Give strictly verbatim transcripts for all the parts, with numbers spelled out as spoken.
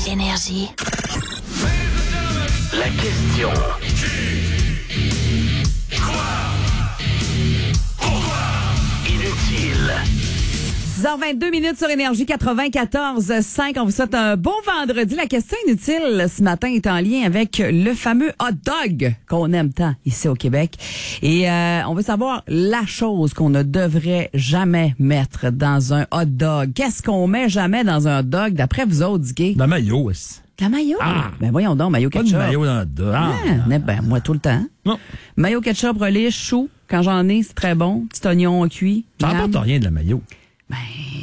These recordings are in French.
Énergie. La question. Inutile. six heures vingt-deux minutes sur Énergie quatre-vingt-quatorze virgule cinq. On vous souhaite un bon vendredi. La question inutile ce matin est en lien avec le fameux hot dog qu'on aime tant ici au Québec. Et euh, on veut savoir la chose qu'on ne devrait jamais mettre dans un hot dog. Qu'est-ce qu'on met jamais dans un hot dog d'après vous autres, Guy? La maillot, aussi. La maillot? Ah. Ben voyons donc, maillot Pas ketchup. de maillot dans le dos. Ah. Ah, ben moi tout le temps. Non. Maillot ketchup, relish, chou. Quand j'en ai, c'est très bon. Petit oignon cuit. Ça miam. apporte rien de la maillot. Ben...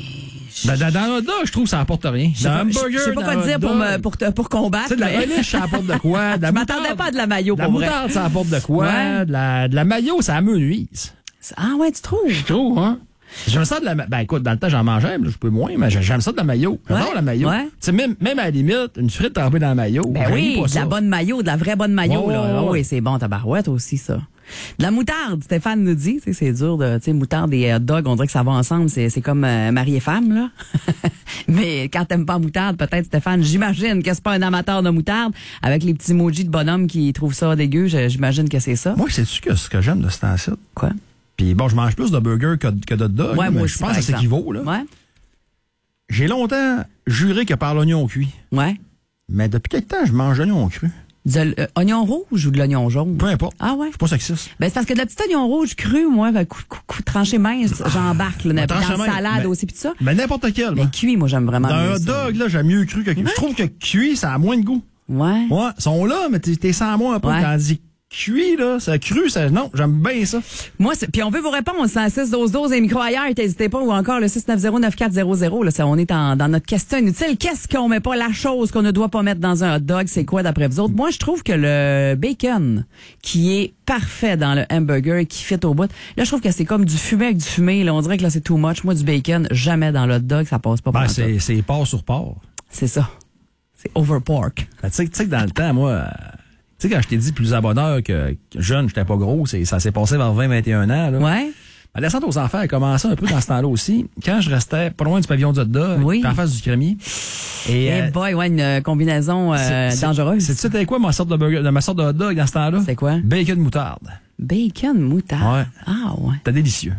Ben, dans, dans le hot dog, je trouve que ça apporte rien. Je sais Dans pas, un je- hamburger, je sais pas dans quoi un te dire hot pour, dog, me, pour, te, pour combattre. Tu sais, de la mais- relish, ça apporte de quoi? De la Je m'attendais moutarde. pas à de la maillot De la pour vrai. moutarde, ça apporte de quoi? Ouais. De, la, de la maillot, ça me nuise. Ah ouais, tu trouves? Je trouve, hein? J'aime ça de la... Ben écoute, dans le temps, j'en mangeais, mais je peux moins, mais j'aime ça de la maillot. J'adore Ouais, la maillot. ouais. Tu sais, même, même à la limite, une frite trempée dans la maillot. Ben j'aime oui, pas de ça. la bonne maillot, de la vraie bonne maillot. Ouais, là. ouais, Ah ouais. oui, c'est bon, tabarouette aussi, ça. De la moutarde, Stéphane nous dit, tu sais, c'est dur de, tu sais, moutarde et hot dog, on dirait que ça va ensemble, c'est, c'est comme euh, mari et femme, là. Mais quand t'aimes pas moutarde, peut-être, Stéphane, j'imagine que c'est pas un amateur de moutarde, avec les petits emojis de bonhomme qui trouvent ça dégueu, je- j'imagine que c'est ça. Moi, sais-tu que ce que j'aime de ce temps-ci? Quoi? Puis bon, je mange plus de burgers que, que de hot dog. Ouais, mais moi je aussi, pense par que ça exemple. s'équivaut, là. Ouais, J'ai longtemps juré que par l'oignon cuit. ouais. Mais depuis quelque temps, je mange l'oignon cru. De euh, oignon rouge ou de l'oignon jaune? Peu importe. Ah ouais? Je suis pas sexiste. Ben, c'est parce que de la petite oignon rouge cru, moi, ben, cou, cou, cou- tranché mince, j'embarque, là, Ben, dans tranché la mince, salade mais- aussi, pis tout ça. Mais n'importe quel. Mais moi. cuit, moi, j'aime vraiment Dans mieux un hot ça. dog, là, j'aime mieux cru que cuit. Je trouve que cuit, ça a moins de goût. Ouais. Ouais, ils sont là, mais t'es, t'es sans moi un peu. Ouais. Tandis cuit, là, ça cru, ça, non, j'aime bien ça. Moi, c'est- puis on veut vos réponses, hein, six douze douze et micro ailleurs, n'hésitez pas, ou encore le six neuf zéro neuf quatre zéro zéro, là, ça, on est en, dans notre question inutile. Qu'est-ce qu'on met pas, la chose qu'on ne doit pas mettre dans un hot dog, c'est quoi d'après vous autres? Moi, je trouve que le bacon, qui est parfait dans le hamburger, qui fit au bout, là, je trouve que c'est comme du fumé avec du fumé, là, on dirait que là, c'est too much. Moi, du bacon, jamais dans le hot dog, ça passe pas. Ben, pour c'est, c'est porc sur porc. C'est ça. C'est over pork. Ben, tu sais, tu sais que dans le temps, moi, euh, tu sais, quand je t'ai dit plus à bonheur que, que jeune, j'étais pas gros, c'est, ça s'est passé vers vingt vingt et un ans, là. Ouais. Ma descente aux enfers a commencé un peu dans ce temps-là aussi. Quand je restais pas loin du pavillon du hot dog, Oui. puis en face du crémier. Et, Eh euh, boy, ouais, une euh, combinaison euh, c'est- c'est- dangereuse. C'est, c'était quoi ma sorte de burger, de ma sorte de hot dog dans ce temps-là? C'est quoi? Bacon moutarde. Bacon moutarde. Ouais. Ah ouais. C'était délicieux.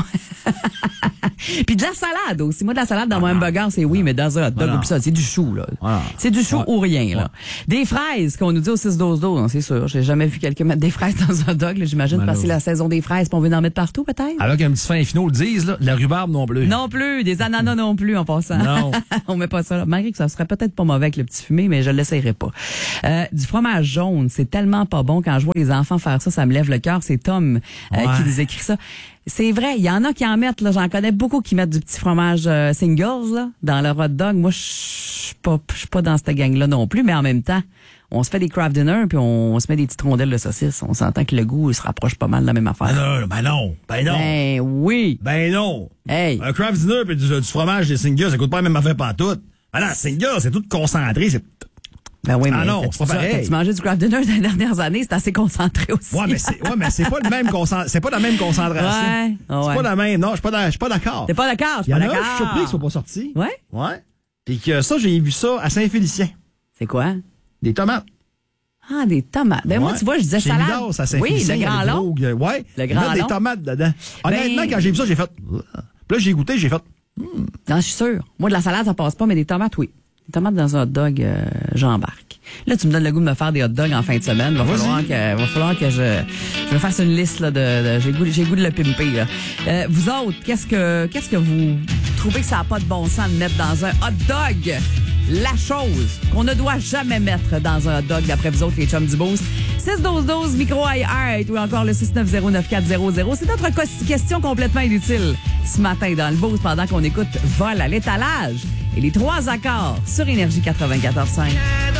Puis de la salade aussi. Moi, de la salade dans mon hamburger, c'est oui, mais dans un hot dog, Ah non. puis ça, c'est du chou, là. Ah non. C'est du chou Ouais. ou rien, là. Des fraises, qu'on nous dit au six douze douze, non, c'est sûr. J'ai jamais vu quelqu'un mettre des fraises dans un hot dog, là, j'imagine, Ben parce que c'est là. la saison des fraises, puis on veut en mettre partout, peut-être? Avec un petit fin finot, le disent, là, de la rhubarbe non plus. Non plus, des ananas non plus, en passant. Non. On met pas ça là. Malgré que ça serait peut-être pas mauvais avec le petit fumé, mais je l'essayerai pas. Euh, du fromage jaune, c'est tellement pas bon. Quand je vois les enfants faire ça, ça me lève le cœur. C'est Tom euh, Ouais. qui nous écrit ça. C'est vrai, il y en a qui en mettent, là. J'en connais beaucoup qui mettent du petit fromage euh, singles, là, dans leur hot dog. Moi, je suis pas, je suis pas dans cette gang-là non plus, mais en même temps, on se fait des craft dinner puis on se met des petites rondelles de saucisse. On s'entend que le goût il se rapproche pas mal de la même affaire. Ben non, ben non, ben non. Ben oui. Ben non. Hey. Un craft dinner puis du, du fromage des singles, ça coûte pas la même affaire pantoute. Ben non, single, c'est tout concentré, c'est... Ben oui, mais Ah non, t'as-tu c'est pas ça- pareil. t'as-tu mangé du craft dinner dans les dernières années? C'est assez concentré aussi. Ouais, mais c'est, ouais, mais c'est pas le même concent- c'est pas la même concentration. Ouais, C'est ouais. pas la même, non, je suis pas, d'a- je suis pas d'accord. T'es pas d'accord? Je Il suis y en pas a un, d'accord. je suis surpris qu'ils soient pas sortis. Ouais? Ouais. Puis que ça, j'ai vu ça à Saint-Félicien. C'est quoi? Des tomates. Ah, des tomates. Ben moi, Ouais. tu vois, je disais Chez salade. Midas, à Oui, Saint-Félicien, le il y grand avait long. gros, euh, ouais. Le Ils grand mettent long. des tomates dedans. Honnêtement, Ben- quand j'ai vu ça, j'ai fait... Puis là, j'ai goûté, j'ai fait... Non, je suis sûre. Moi, de la salade, ça passe pas, mais des tomates, oui. Des tomates dans un hot dog, euh, j'embarque. Là, tu me donnes le goût de me faire des hot dogs en fin de semaine. Va Vas-y. falloir que, va falloir que je, je me fasse une liste, là, de, de- j'ai goût, j'ai goût de le pimper, là. Euh, vous autres, qu'est-ce que, qu'est-ce que vous trouvez que ça n'a pas de bon sens de mettre dans un hot dog? La chose qu'on ne doit jamais mettre dans un hot dog, d'après vous autres, les chums du Boost. six douze douze, micro iHeart, ou encore le six neuf zéro neuf quatre zéro zéro. C'est notre co- question complètement inutile ce matin dans le Boost pendant qu'on écoute Vol à l'étalage et les trois accords sur Énergie quatre-vingt-quatorze cinq.